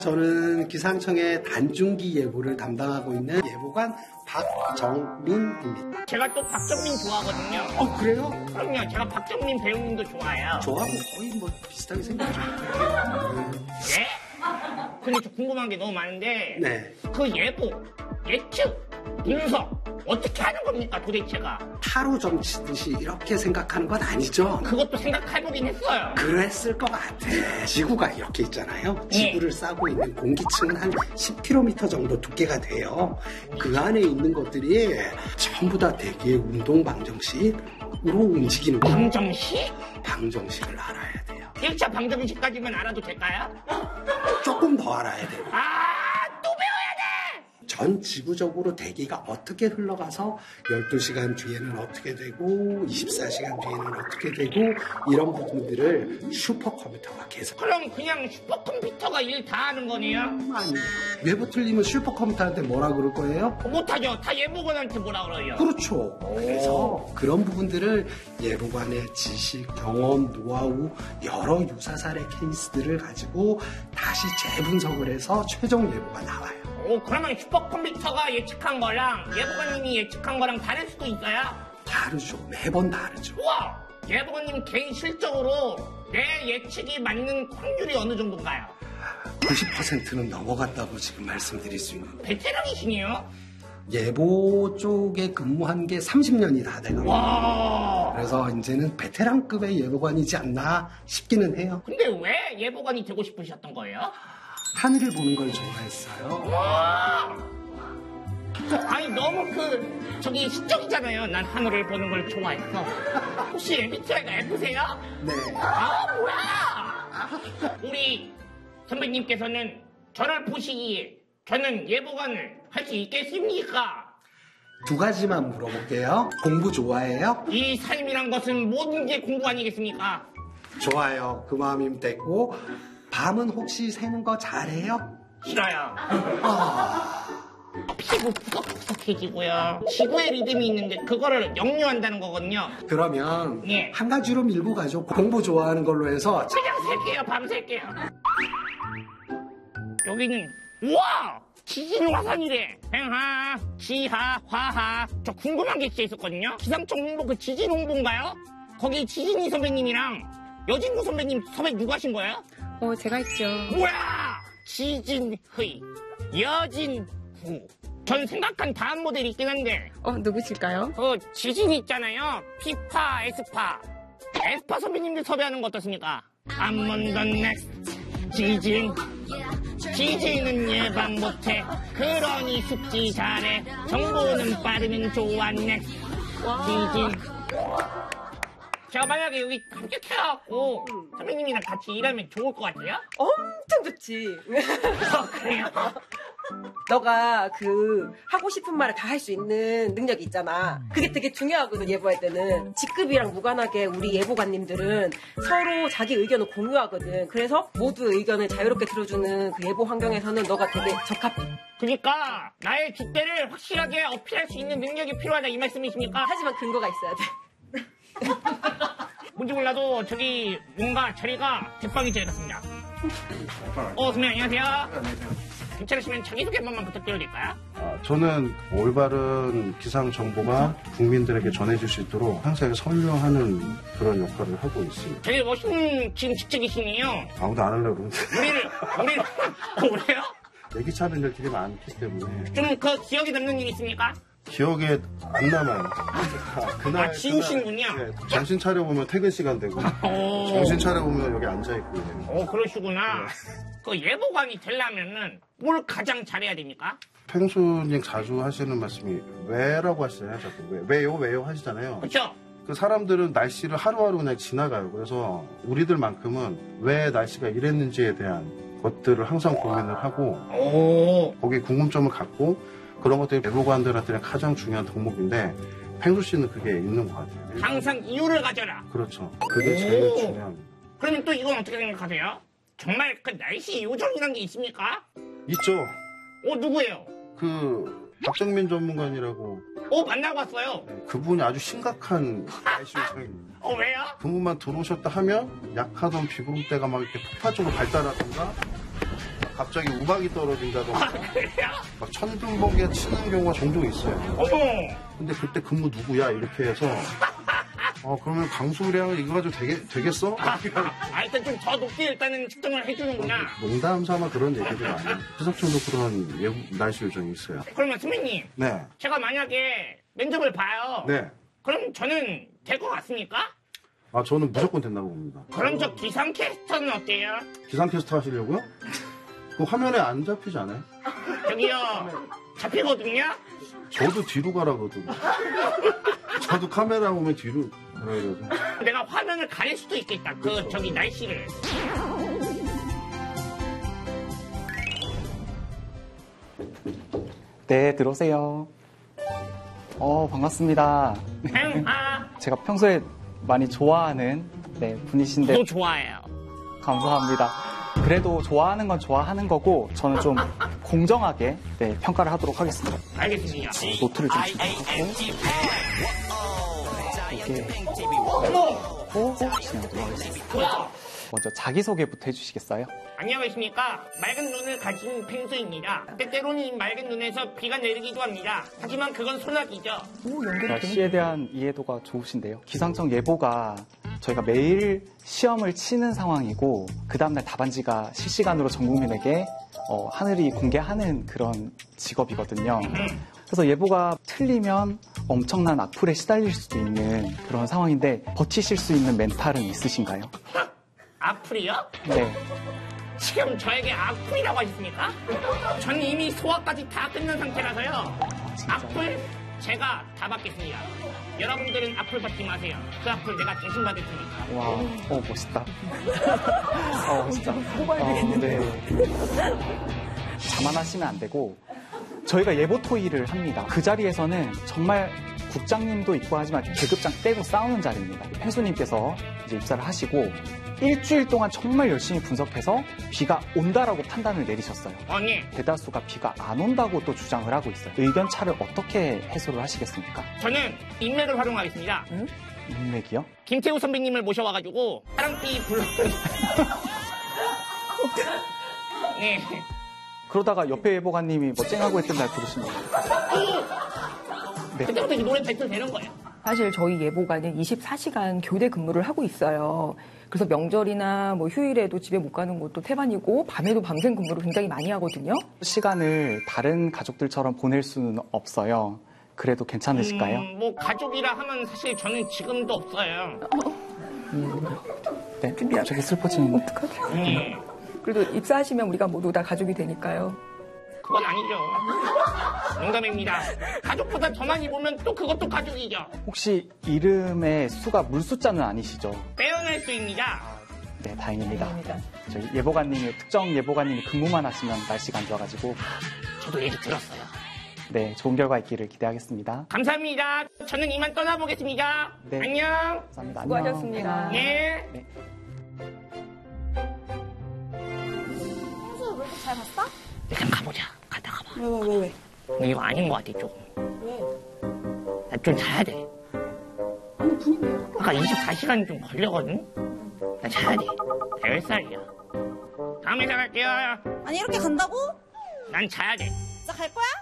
저는 기상청의 단중기 예보를 담당하고 있는 예보관 박정민입니다. 제가 또 박정민 좋아하거든요. 그래요? 그럼요. 제가 박정민 배우님도 좋아해요. 저하고 거의 뭐 비슷하게 생겼죠. 네? 근데 저 궁금한 게 너무 많은데 네. 그 예보, 예측, 분석 어떻게 하는 겁니까 도대체가? 타로 점치듯이 이렇게 생각하는 건 아니죠? 그것도 생각해보긴 했어요. 그랬을 것 같아. 지구가 이렇게 있잖아요. 지구를 싸고 있는 공기층은 한 10km 정도 두께가 돼요. 그 안에 있는 것들이 전부 다 대기의 운동 방정식으로 움직이는 거예요. 방정식? 방정식을 알아야 돼요. 1차 방정식까지만 알아도 될까요? 조금 더 알아야 돼요. 또 배워야 돼! 전 지구적으로 대기가 어떻게 흘러가서 12시간 뒤에는 어떻게 되고 24시간 뒤에는 어떻게 되고 이런 부분들을 슈퍼컴퓨터가 계속 그럼 그냥 슈퍼컴퓨터가 일 다 하는 거네요? 아니에요. 외부 틀리면 슈퍼컴퓨터한테 뭐라 그럴 거예요? 못하죠. 다 예보관한테 뭐라 그래요? 그렇죠. 그래서 그런 부분들을 예보관의 지식, 경험, 노하우, 여러 유사 사례 케이스들을 가지고 다시 재분석을 해서 최종 예보가 나와요. 그러면 슈퍼컴퓨터가 예측한 거랑 예보관님이 예측한 거랑 다를 수도 있어요? 다르죠. 매번 다르죠. 우와! 예보관님 개인 실적으로 내 예측이 맞는 확률이 어느 정도인가요? 90%는 넘어갔다고 지금 말씀드릴 수 있는 거예요. 베테랑이시네요? 예보 쪽에 근무한 게 30년이 다 돼가고 와! 그래서 이제는 베테랑급의 예보관이지 않나 싶기는 해요. 근데 왜 예보관이 되고 싶으셨던 거예요? 하늘을 보는 걸 좋아했어요. 와! 아니 너무 저기 시적이잖아요. 난 하늘을 보는 걸 좋아했어. 혹시 MBTI가 F세요? 네. 뭐야! 우리 선배님께서는 저를 보시기에 저는 예보관을 할 수 있겠습니까? 두 가지만 물어볼게요. 공부 좋아해요? 이 삶이란 것은 모든 게 공부 아니겠습니까? 좋아요. 그 마음이면 됐고 밤은 혹시 새는 거 잘해요? 싫어요. 피부 푸석푸석해지고요. 지구의 리듬이 있는데 그거를 역류한다는 거거든요. 그러면 예. 한 가지로 밀고 가죠. 공부 좋아하는 걸로 해서 그냥 셀게요. 밤 셀게요. 여기는 우와! 지진 화산이래. 행하, 지하, 화하. 저 궁금한 게 진짜 있었거든요. 기상청 홍보 그 지진 홍보인가요? 거기 지진이 선배님이랑 여진구 선배님 섭외 누가 하신 거예요? 제가 했죠. 뭐야! 지진의 여진구. 전 생각한 다음 모델이 있긴 한데 누구실까요? 그 지진이 있잖아요. 피파, 에스파. 에스파 선배님들 섭외하는 거 어떻습니까? I'm on the next 지진. 지진은 예방 못해. 그러니 숙지 잘해. 정보는 빠르면 좋아. next 지진. 제가 만약에 여기 합격해갖고 선배님이랑 같이 일하면 좋을 것 같아요? 엄청 좋지. 그래요? 너가 하고 싶은 말을 다 할 수 있는 능력이 있잖아. 그게 되게 중요하거든, 예보할 때는. 직급이랑 무관하게 우리 예보관님들은 서로 자기 의견을 공유하거든. 그래서 모두 의견을 자유롭게 들어주는 그 예보 환경에서는 너가 되게 적합해. 그러니까 나의 줏대를 확실하게 어필할 수 있는 능력이 필요하다 이 말씀이십니까? 하지만 근거가 있어야 돼. 뭔지 몰라도 저기 뭔가 자리가 대빵이 같습니다. 선배님 안녕하세요. 안녕하세요. 괜찮으시면 자기소개 한 번만 부탁드려도 될까요? 저는 올바른 기상 정보가 국민들에게 전해질 수 있도록 항상 설명하는 그런 역할을 하고 있습니다. 되게 멋있는 지금 직책이시네요. 아무도 안 하려고 그러는데. 우리를 그래요? 얘기차는 일 되게 많기 때문에 좀 기억에 남는 일 있습니까? 기억에 안 남아요. 그날 지우시는군요. 네, 정신 차려보면 퇴근 시간 되고 정신 차려보면 여기 앉아있고 이래요. 그러시구나. 그 예보관이 되려면은 뭘 가장 잘해야 됩니까? 펭수님 자주 하시는 말씀이 왜라고 하시잖아요. 자꾸 왜요 하시잖아요. 그렇죠? 그 사람들은 날씨를 하루하루 그냥 지나가요. 그래서 우리들만큼은 왜 날씨가 이랬는지에 대한 것들을 항상 고민을 하고 거기에 궁금점을 갖고 그런 것들이 예보관들한테는 가장 중요한 덕목인데 펭수 씨는 그게 있는 것 같아요. 항상 이유를 가져라. 그렇죠. 그게 제일 중요합니다. 그러면 또 이건 어떻게 생각하세요? 정말 그 날씨 요정이란 게 있습니까? 있죠. 누구예요? 박정민 전문가님이라고. 만나고 왔어요. 그분이 아주 심각한 날씨 요정입니다. 왜요? 그분만 들어오셨다 하면 약하던 비구름대가 막 이렇게 폭발적으로 발달하던가 갑자기 우박이 떨어진다던가 그래요? 막 천둥번개 치는 경우가 종종 있어요. 어머! 근데 그때 근무 누구야? 이렇게 해서 그러면 강수량을 이거 가지고 되겠어? 일단 좀 더 높게 일단은 측정을 해주는구나. 농담 삼아 그런 얘기도 많아요. 추석정도 그런 날씨 요정이 있어요. 그러면 선배님, 네. 제가 만약에 면접을 봐요. 네. 그럼 저는 될 것 같습니까? 저는 무조건 된다고 봅니다. 그럼 저 기상캐스터는 어때요? 기상캐스터 하시려고요? 그 화면에 안 잡히지 않아요? 저기요, 잡히거든요? 저도 뒤로 가라거든요. 저도 카메라 오면 뒤로 가라 이러고. 내가 화면을 가릴 수도 있겠다. 저기 날씨를. 네, 들어오세요. 반갑습니다. 제가 평소에 많이 좋아하는 분이신데 너 좋아해요. 감사합니다. 그래도 좋아하는 건 좋아하는 거고 저는 좀 공정하게 평가를 하도록 하겠습니다. 알겠습니다. 노트를 좀 준비하고 이게 진행하도록 하겠습니다. 먼저 자기소개부터 해주시겠어요? 안녕하십니까. 맑은 눈을 가진 펭수입니다. 때때로는 맑은 눈에서 비가 내리기도 합니다. 하지만 그건 소나기죠. 날씨에 대한 이해도가 좋으신데요. 기상청 예보가 저희가 매일 시험을 치는 상황이고 그 다음날 답안지가 실시간으로 전 국민에게 하늘이 공개하는 그런 직업이거든요. 그래서 예보가 틀리면 엄청난 악플에 시달릴 수도 있는 그런 상황인데 버티실 수 있는 멘탈은 있으신가요? 악플이요? 네. 지금 저에게 악플이라고 하셨습니까? 전 이미 소화까지 다 끝난 상태라서요. 악플 제가 다 받겠습니다. 여러분들은 악플 받지 마세요. 그 악플 내가 대신 받을 테니까. 와, 멋있다. 멋있다. 네. 자만하시면 안 되고 저희가 예보 토의를 합니다. 그 자리에서는 정말 국장님도 있고 하지만 계급장 떼고 싸우는 자리입니다. 펭수님께서 이제 입사를 하시고 일주일 동안 정말 열심히 분석해서 비가 온다라고 판단을 내리셨어요. 네. 대다수가 비가 안 온다고 또 주장을 하고 있어요. 의견 차를 어떻게 해소를 하시겠습니까? 저는 인맥을 활용하겠습니다. 인맥이요? 김태우 선배님을 모셔와가지고 사랑비 불러. 네. 그러다가 옆에 예보관님이 뭐 쨍하고 했던 날 부르시면 네. 그때부터 이 노래 배틀 되는 거예요. 사실 저희 예보관은 24시간 교대 근무를 하고 있어요. 그래서 명절이나 뭐 휴일에도 집에 못 가는 것도 태반이고 밤에도 밤샘 근무를 굉장히 많이 하거든요. 시간을 다른 가족들처럼 보낼 수는 없어요. 그래도 괜찮으실까요? 뭐 가족이라 하면 사실 저는 지금도 없어요. 네, 갑자기 슬퍼지는. 어떡하지? 그래도 입사하시면 우리가 모두 다 가족이 되니까요. 그건 아니죠. 농담입니다. 가족보다 더 많이 보면 또 그것도 가족이죠. 혹시 이름의 수가 물숫자는 아니시죠? 빼어낼 수입니다. 네, 다행입니다. 저희 예보관님이 특정 예보관님이 근무만 하시면 날씨가 안 좋아가지고 저도 얘기 들었어요. 네, 좋은 결과 있기를 기대하겠습니다. 감사합니다. 저는 이만 떠나보겠습니다. 네. 안녕. 감사합니다. 수고하셨습니다. 네. 네. 펭수 왜 이렇게 잘 봤어? 일단 가보자. 갔다 가봐. 왜? 근데 이거 아닌 것 같아, 조금. 왜? 나 좀 자야 돼. 아니 분위기 왜 아까 24시간이 좀 걸려거든? 나 자야 돼. 나 10살이야. 다음에 전화할게요. 아니 이렇게 간다고? 난 자야 돼. 진짜 갈 거야?